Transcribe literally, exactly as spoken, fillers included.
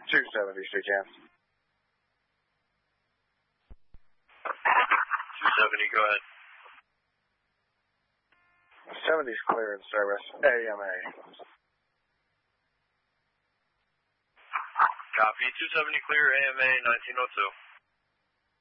two seventy, so you can. two seventy, go ahead. seventy's clear in service, A M A. Copy, two seventy clear, A M A, nineteen oh two.